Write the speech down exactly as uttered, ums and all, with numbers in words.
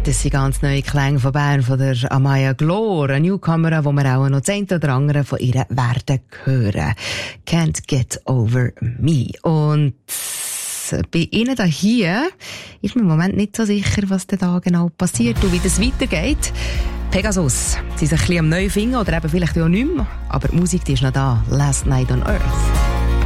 Das sind ganz neue Klänge von Bern, von der Amaya Glor, eine Newcomer, wo wir auch noch das eine oder andere von ihr werden hören. Can't Get Over Me. Und bei Ihnen da hier ist mir im Moment nicht so sicher, was denn da genau passiert und wie das weitergeht. Pegasus, sie sind ein bisschen am neuen Finger oder eben vielleicht auch nicht mehr, aber die Musik die ist noch da. Last Night on Earth.